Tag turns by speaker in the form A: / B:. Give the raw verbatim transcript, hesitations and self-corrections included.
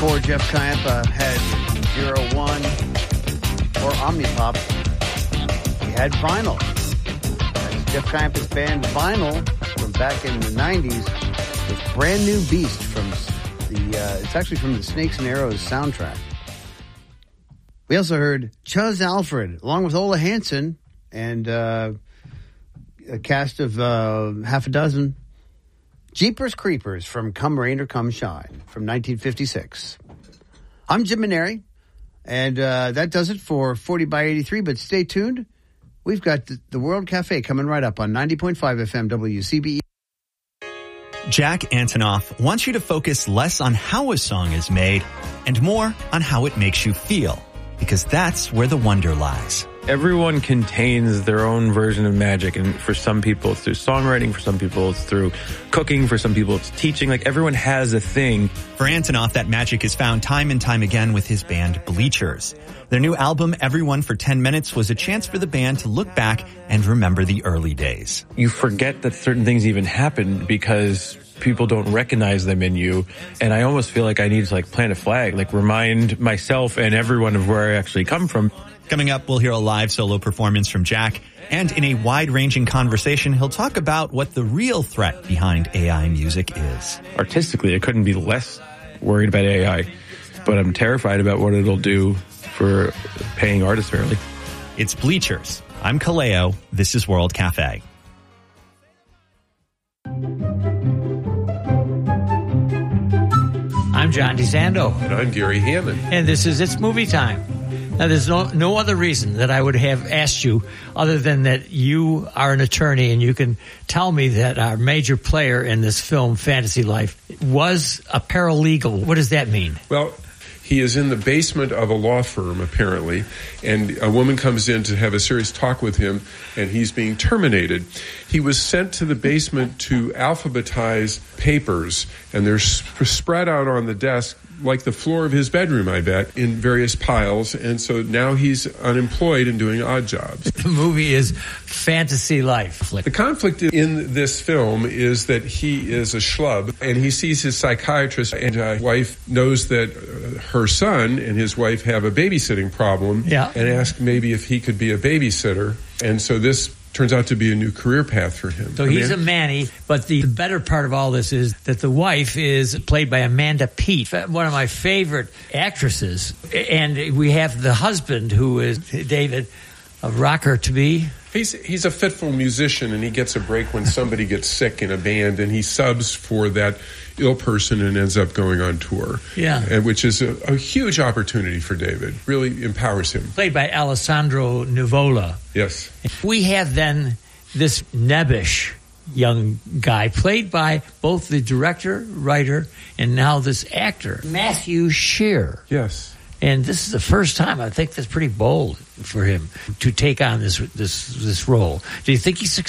A: before Jeff Kayempa had Zero One or Omnipop, he had Vinyl. That's Jeff Kayempa's band Vinyl from back in the nineties with Brand New Beast from the, uh, it's actually from the Snakes and Arrows soundtrack. We also heard Chuzz Alfred along with Ola Hansen and uh, a cast of uh, half a dozen. Jeepers Creepers from Come Rain or Come Shine from nineteen fifty-six. I'm Jim Maneri, and uh, that does it for forty by eighty-three, but stay tuned. We've got the, the World Cafe coming right up on ninety point five F M W C B E.
B: Jack Antonoff wants you to focus less on how a song is made and more on how it makes you feel, because that's where the wonder lies.
C: Everyone contains their own version of magic, and for some people it's through songwriting, for some people it's through cooking, for some people it's teaching. Like, everyone has a thing.
B: For Antonoff, that magic is found time and time again with his band Bleachers. Their new album, Everyone for ten minutes, was a chance for the band to look back and remember the early days.
C: You forget that certain things even happened because people don't recognize them in you, and I almost feel like I need to like plant a flag, like remind myself and everyone of where I actually come from.
B: Coming up, we'll hear a live solo performance from Jack, and in a wide-ranging conversation, he'll talk about what the real threat behind A I music is.
C: Artistically, I couldn't be less worried about A I, but I'm terrified about what it'll do for paying artists early.
B: It's Bleachers. I'm Kaleo. This is World Cafe.
D: I'm John DeSando.
E: And I'm Gary Hammond.
D: And this is It's Movie Time. Now, there's no, no other reason that I would have asked you other than that you are an attorney and you can tell me that our major player in this film, Fantasy Life, was a paralegal. What does that mean?
E: Well, he is in the basement of a law firm, apparently, and a woman comes in to have a serious talk with him, and he's being terminated. He was sent to the basement to alphabetize papers, and they're sp- spread out on the desk like the floor of his bedroom, I bet, in various piles. And so now he's unemployed and doing odd jobs.
D: The movie is Fantasy Life.
E: The conflict in this film is that he is a schlub, and he sees his psychiatrist, and his wife knows that her son and his wife have a babysitting problem,
D: yeah.
E: and asks maybe if he could be a babysitter. And so this turns out to be a new career path for him.
D: So he's a Manny, but the better part of all this is that the wife is played by Amanda Peet, one of my favorite actresses. And we have the husband, who is David, a rocker to be.
E: He's he's a fitful musician, and he gets a break when somebody gets sick in a band, and he subs for that ill person and ends up going on tour.
D: Yeah.
E: And which is a, a huge opportunity for David. Really empowers him.
D: Played by Alessandro Nivola.
E: Yes.
D: We have then this nebbish young guy, played by both the director, writer, and now this actor, Matthew Scheer.
E: Yes.
D: And this is the first time, I think that's pretty bold for him to take on this this this role. Do you think he succeeded?